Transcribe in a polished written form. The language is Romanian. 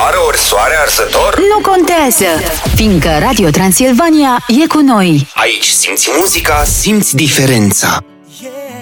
vară ori soare arsător? Nu contează, fiindcă Radio Transilvania e cu noi. Aici simți muzica, simți diferența.